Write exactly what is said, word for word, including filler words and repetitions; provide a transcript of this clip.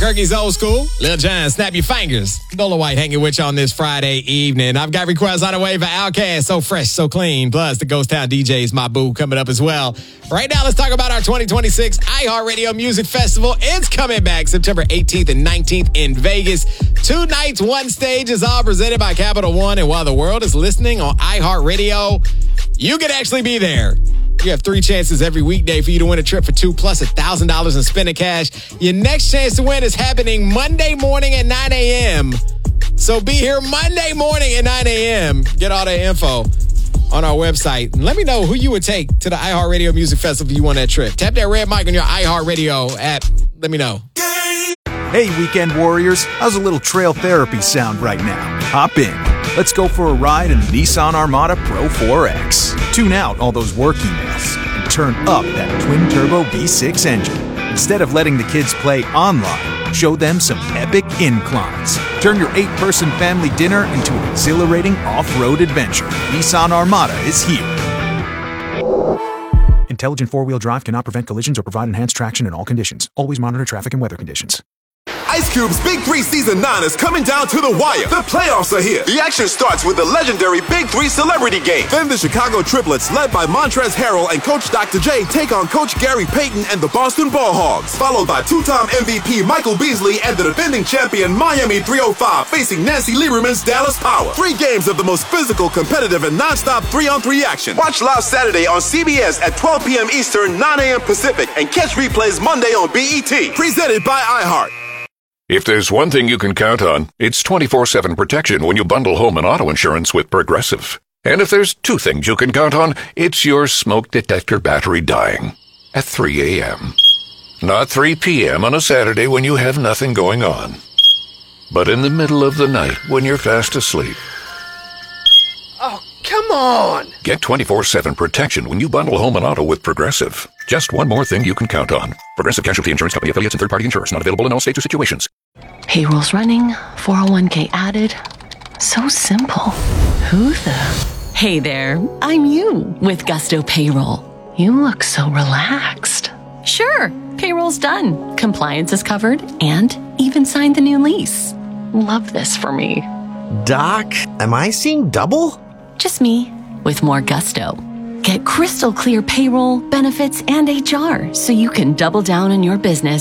Kirky's Old School. Lil Jon, Snap Your Fingers. Dola White hanging with you on this Friday evening. I've got requests on the way for Outkast, So Fresh, So Clean. Plus, the Ghost Town D Js, My Boo, coming up as well. Right now, let's talk about our twenty twenty-six iHeartRadio Music Festival. It's coming back September eighteenth and nineteenth in Vegas. Two nights, one stage is all presented by Capital One. And while the world is listening on iHeartRadio, you can actually be there. You have three chances every weekday for you to win a trip for two plus one thousand dollars in spending cash. Your next chance to win is happening Monday morning at nine a.m. So be here Monday morning at nine a.m. Get all the info on our website. And let me know who you would take to the iHeartRadio Music Festival if you won that trip. Tap that red mic on your iHeartRadio app. Let me know. Hey, weekend warriors. How's a little trail therapy sound right now? Hop in. Let's go for a ride in the Nissan Armada Pro four X. Tune out all those work emails and turn up that twin-turbo V six engine. Instead of letting the kids play online, show them some epic inclines. Turn your eight-person family dinner into an exhilarating off-road adventure. Nissan Armada is here. Intelligent four-wheel drive cannot prevent collisions or provide enhanced traction in all conditions. Always monitor traffic and weather conditions. Ice Cube's Big Three Season nine is coming down to the wire. The playoffs are here. The action starts with the legendary Big Three Celebrity Game. Then the Chicago Triplets, led by Montrezl Harrell and Coach Doctor J, take on Coach Gary Payton and the Boston Ball Hogs. Followed by two-time M V P Michael Beasley and the defending champion Miami three oh five facing Nancy Lieberman's Dallas Power. Three games of the most physical, competitive, and non-stop three-on-three action. Watch live Saturday on C B S at twelve p.m. Eastern, nine a.m. Pacific, and catch replays Monday on B E T. Presented by iHeart. If there's one thing you can count on, it's twenty-four seven protection when you bundle home and auto insurance with Progressive. And if there's two things you can count on, it's your smoke detector battery dying at three a.m. Not three p.m. on a Saturday when you have nothing going on, but in the middle of the night when you're fast asleep. Oh, come on! Get twenty-four seven protection when you bundle home and auto with Progressive. Just one more thing you can count on. Progressive Casualty Insurance Company affiliates and third-party insurers. Not available in all states or situations. Payroll's running, four oh one k added. So simple. Who the? Hey there, I'm you with Gusto Payroll. You look so relaxed. Sure, payroll's done. Compliance is covered and even signed the new lease. Love this for me. Doc, am I seeing double? Just me with more gusto. Get crystal clear payroll, benefits, and H R so you can double down on your business